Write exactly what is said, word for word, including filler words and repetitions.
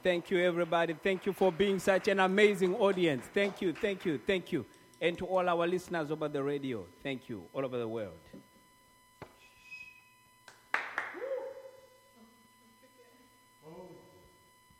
Thank you, everybody. Thank you for being such an amazing audience. Thank you, thank you, thank you. And to all our listeners over the radio, thank you all over the world.